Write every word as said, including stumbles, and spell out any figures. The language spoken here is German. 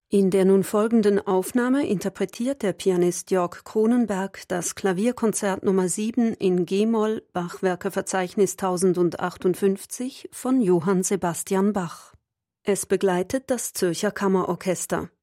In der nun folgenden Aufnahme interpretiert der Pianist Jörg Cronenberg das Klavierkonzert Nummer sieben in G-Moll, Bachwerkeverzeichnis tausendachtundsechzig von Johann Sebastian Bach. Es begleitet das Zürcher Kammerorchester.